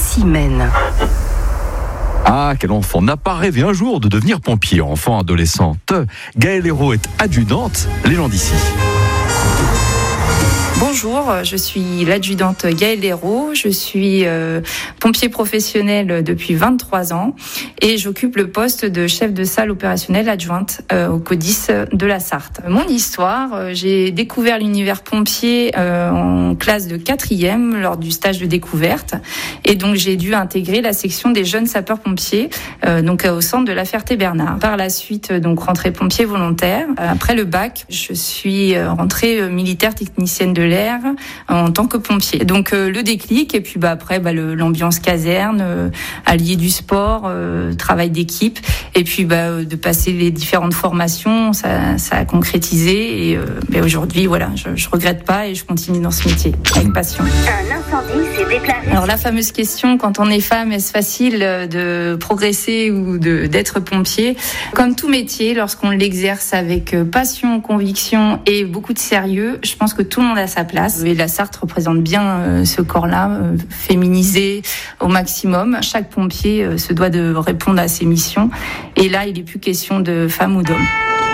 s'y mène. Ah, quel enfant n'a pas rêvé un jour de devenir pompier, enfant, adolescente. Gaëlle Hérault est adjudante, les gens d'ici. Bonjour, je suis l'adjudante Gaëlle Hérault, je suis pompier professionnel depuis 23 ans et j'occupe le poste de chef de salle opérationnelle adjointe au CODIS de la Sarthe. Mon histoire, j'ai découvert l'univers pompier en classe de 4e lors du stage de découverte et donc j'ai dû intégrer la section des jeunes sapeurs-pompiers donc au centre de la Ferté-Bernard. Par la suite, donc rentrée pompier volontaire. Après le bac, je suis rentrée militaire technicienne de l'air en tant que pompier. Donc le déclic et puis après l'ambiance caserne, allié du sport, travail d'équipe et puis de passer les différentes formations, ça a concrétisé et aujourd'hui voilà, je regrette pas et je continue dans ce métier avec passion. Un incendie s'est déclaré. Alors la fameuse question, quand on est femme, est-ce facile de progresser ou d'être pompier? Comme tout métier, lorsqu'on l'exerce avec passion, conviction et beaucoup de sérieux, je pense que tout le monde a sa place. Et la Sarthe représente bien ce corps-là, féminisé au maximum. Chaque pompier se doit de répondre à ses missions. Et là, il n'est plus question de femme ou d'homme.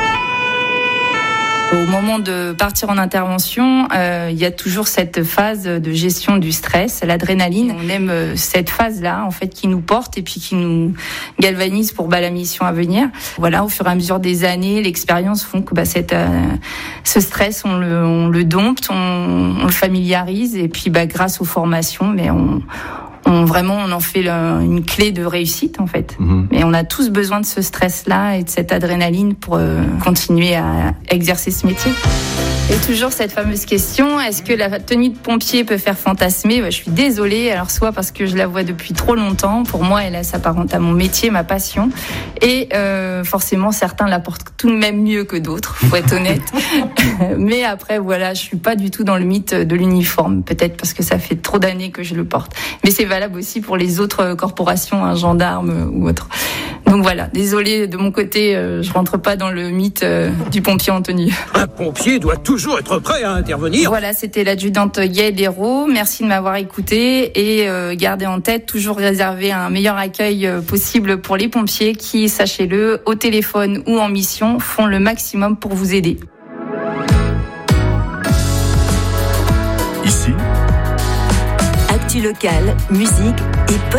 Au moment de partir en intervention, il y a toujours cette phase de gestion du stress, l'adrénaline. On aime cette phase-là, en fait, qui nous porte et puis qui nous galvanise pour la mission à venir. Voilà, au fur et à mesure des années, l'expérience font que ce stress, on le dompte, on le familiarise et puis grâce aux formations, mais on en fait une clé de réussite en fait. Mais on a tous besoin de ce stress-là et de cette adrénaline pour continuer à exercer ce métier. Et toujours cette fameuse question, est-ce que la tenue de pompier peut faire fantasmer ? Je suis désolée, alors soit parce que je la vois depuis trop longtemps, pour moi elle s'apparente à mon métier, ma passion, et forcément certains la portent tout de même mieux que d'autres, faut être honnête. Mais après voilà, je suis pas du tout dans le mythe de l'uniforme, peut-être parce que ça fait trop d'années que je le porte. Mais c'est valable aussi pour les autres corporations, gendarmes ou autres. Donc voilà, désolée de mon côté, je rentre pas dans le mythe du pompier en tenue. Un pompier doit toujours être prêt à intervenir. Voilà, c'était l'adjudante Gaëlle Hérault. Merci de m'avoir écouté et gardez en tête, toujours réserver un meilleur accueil possible pour les pompiers qui, sachez-le, au téléphone ou en mission, font le maximum pour vous aider. Ici, actu locale, musique et